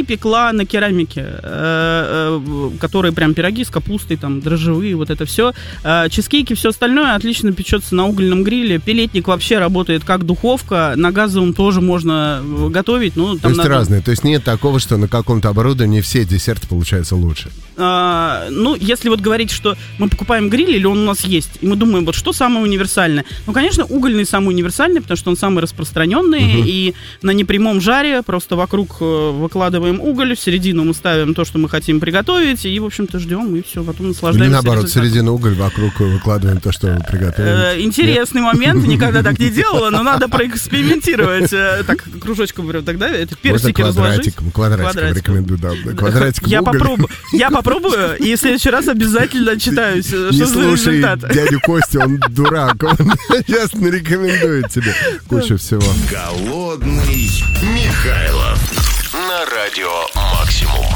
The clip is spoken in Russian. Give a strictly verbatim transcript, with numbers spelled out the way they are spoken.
пекла на керамике, которые прям пироги с капустой, там, дрожжевые, вот это все. Чизкейки, все остальное отлично печется на угольном гриле. Пелетник вообще работает как духовка. На газовом тоже можно готовить. Ну, там то есть надо... разные. То есть нет такого, что на каком-то оборудовании все десерты получаются лучше. А, ну, если вот говорить, что мы покупаем гриль, или он у нас есть, и мы думаем, вот что самое универсальное? Ну, конечно, угольный самый универсальный, потому что он самый распространенный, uh-huh. и на непрямом жаре просто вокруг выкладываем уголь, в середину мы ставим то, что мы хотим приготовить, и, в общем-то, ждем, и все, потом наслаждаемся. Или наоборот, в результатом. середину уголь, вокруг выкладываем то, что приготовили. Интересный момент, никогда так не делала, но надо проэкспериментировать. Так, кружочком берем тогда, это персики разложить. Квадратиком, квадратиком рекомендую, да. Квадратиком я уголь. Попробую, я попробую, и в следующий раз обязательно отчитаюсь, что не за слушай результат. дядю Костю, он дурак, он сейчас нарекомендует тебе кучу всего. Голодный Михайлов на радио